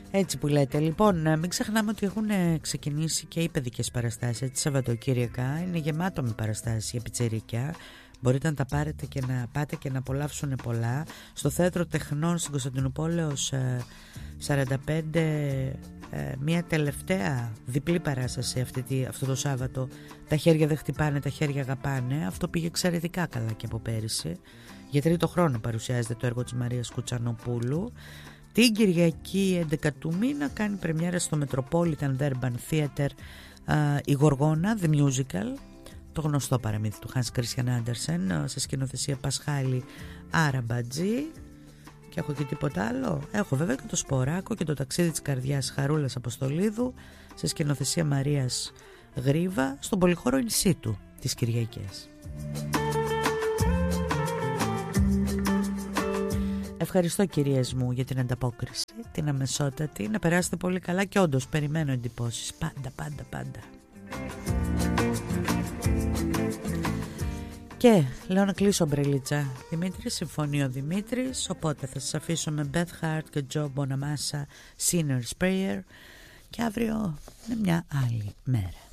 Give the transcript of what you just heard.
Έτσι που λέτε. Λοιπόν, μην ξεχνάμε ότι έχουν ξεκινήσει και οι παιδικές παραστάσεις. Έτσι, Σαββατοκύριακα είναι γεμάτο με παραστάσεις για πιτσιρίκια. Μπορείτε να τα πάρετε και να πάτε και να απολαύσουν πολλά. Στο Θέατρο Τεχνών στην Κωνσταντινούπολεως 45, μια τελευταία διπλή παράσταση αυτό το Σάββατο. Τα χέρια δεν χτυπάνε, τα χέρια αγαπάνε. Αυτό πήγε εξαιρετικά καλά και από πέρυσι. Για τρίτο χρόνο παρουσιάζεται το έργο της Μαρίας Κουτσανοπούλου. Την Κυριακή 11 του μήνα κάνει πρεμιέρα στο Metropolitan Urban Theater η Γοργόνα, The Musical, το γνωστό παραμύθι του Hans Christian Andersen, σε σκηνοθεσία Πασχάλη Άραμπατζή. Και έχω και τίποτα άλλο? Έχω βέβαια και το Σποράκο και το Ταξίδι της Καρδιάς Χαρούλας Αποστολίδου, σε σκηνοθεσία Μαρίας Γρίβα, στον Πολυχώρο Ινσίτου τις Κυριακές. Ευχαριστώ κυρίες μου για την ανταπόκριση, την αμεσότατη. Να περάσετε πολύ καλά και όντως περιμένω εντυπώσεις. Πάντα. Και λέω να κλείσω μπρελίτσα. Δημήτρη, συμφωνεί ο Δημήτρης, οπότε θα σας αφήσω με Beth Hart και Joe Bonamassa, Sinner's Prayer, και αύριο είναι μια άλλη μέρα.